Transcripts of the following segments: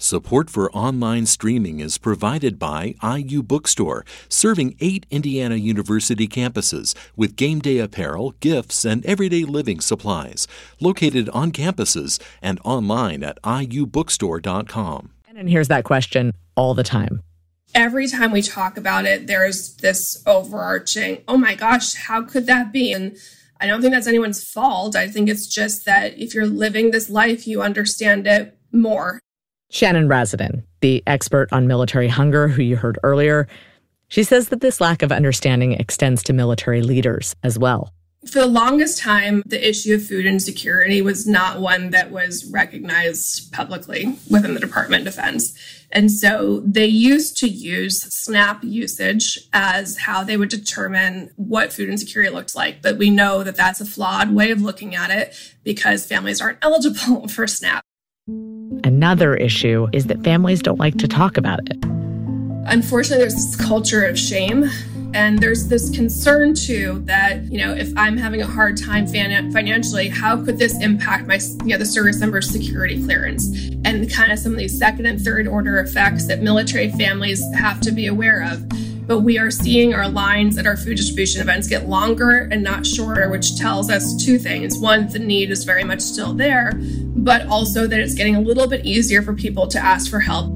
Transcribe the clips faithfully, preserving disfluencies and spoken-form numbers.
Support for online streaming is provided by I U Bookstore, serving eight Indiana University campuses with game day apparel, gifts, and everyday living supplies. Located on campuses and online at I U bookstore dot com. And here's that question all the time. Every time we talk about it, there's this overarching, oh my gosh, how could that be? And I don't think that's anyone's fault. I think it's just that if you're living this life, you understand it more. Shannon Razsadin, the expert on military hunger who you heard earlier, she says that this lack of understanding extends to military leaders as well. For the longest time, the issue of food insecurity was not one that was recognized publicly within the Department of Defense. And so they used to use SNAP usage as how they would determine what food insecurity looked like. But we know that that's a flawed way of looking at it because families aren't eligible for SNAP. Another issue is that families don't like to talk about it. Unfortunately, there's this culture of shame. And there's this concern, too, that, you know, if I'm having a hard time fan- financially, how could this impact my, you know, the service member's security clearance? And kind of some of these second and third order effects that military families have to be aware of. But we are seeing our lines at our food distribution events get longer and not shorter, which tells us two things. One, the need is very much still there, but also that it's getting a little bit easier for people to ask for help.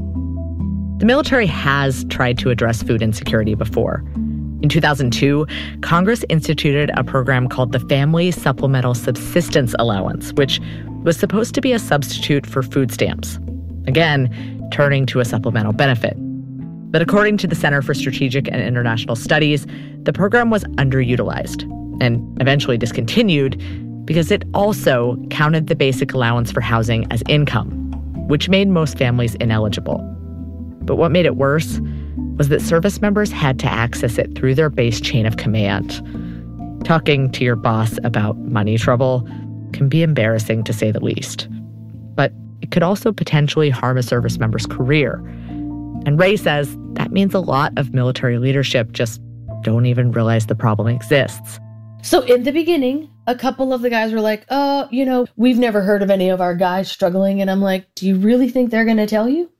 The military has tried to address food insecurity before. In two thousand two, Congress instituted a program called the Family Supplemental Subsistence Allowance, which was supposed to be a substitute for food stamps. Again, turning to a supplemental benefit. But according to the Center for Strategic and International Studies, the program was underutilized and eventually discontinued because it also counted the basic allowance for housing as income, which made most families ineligible. But what made it worse was that service members had to access it through their base chain of command. Talking to your boss about money trouble can be embarrassing, to say the least. But it could also potentially harm a service member's career. And Ray says that means a lot of military leadership just don't even realize the problem exists. So in the beginning, a couple of the guys were like, oh, you know, we've never heard of any of our guys struggling. And I'm like, do you really think they're going to tell you?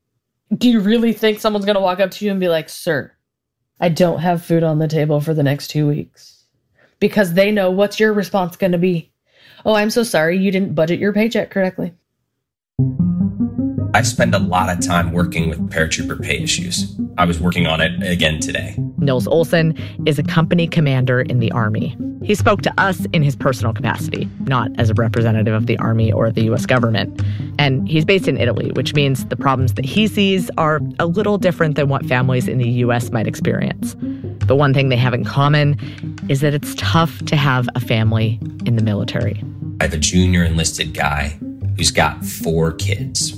Do you really think someone's going to walk up to you and be like, sir, I don't have food on the table for the next two weeks? Because they know what's your response going to be. Oh, I'm so sorry, you didn't budget your paycheck correctly. I spend a lot of time working with paratrooper pay issues. I was working on it again today. Nils Olson is a company commander in the Army. He spoke to us in his personal capacity, not as a representative of the Army or the U S government. And he's based in Italy, which means the problems that he sees are a little different than what families in the U S might experience. But one thing they have in common is that it's tough to have a family in the military. I have a junior enlisted guy who's got four kids.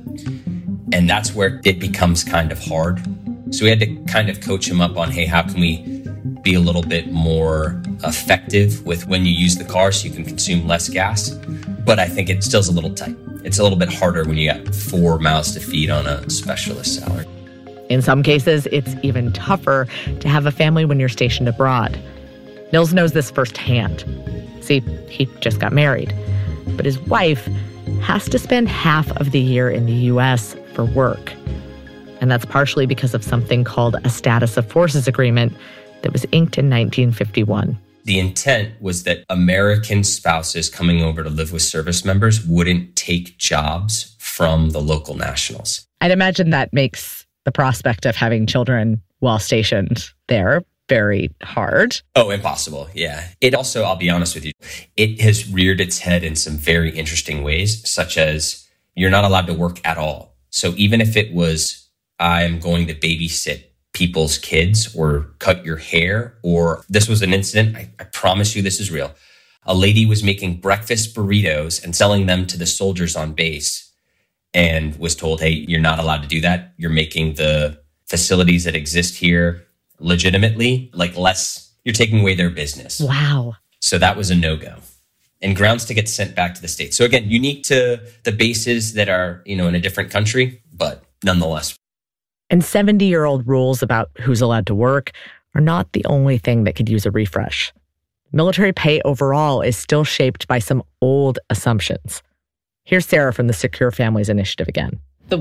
And that's where it becomes kind of hard. So we had to kind of coach him up on, hey, how can we be a little bit more effective with when you use the car so you can consume less gas? But I think it still's a little tight. It's a little bit harder when you got four mouths to feed on a specialist salary. In some cases, it's even tougher to have a family when you're stationed abroad. Nils knows this firsthand. See, he just got married. But his wife has to spend half of the year in the U S for work. And that's partially because of something called a Status of Forces Agreement that was inked in nineteen fifty-one. The intent was that American spouses coming over to live with service members wouldn't take jobs from the local nationals. I'd imagine that makes the prospect of having children while stationed there very hard. Oh, impossible. Yeah. It also, I'll be honest with you, it has reared its head in some very interesting ways, such as you're not allowed to work at all. So even if it was, I'm going to babysit people's kids or cut your hair, or this was an incident, I, I promise you this is real. A lady was making breakfast burritos and selling them to the soldiers on base and was told, hey, you're not allowed to do that. You're making the facilities that exist here legitimately, like less, you're taking away their business. Wow. So that was a no-go. And grounds to get sent back to the States. So again, unique to the bases that are, you know, in a different country, but nonetheless. And seventy-year-old rules about who's allowed to work are not the only thing that could use a refresh. Military pay overall is still shaped by some old assumptions. Here's Sarah from the Secure Families Initiative again.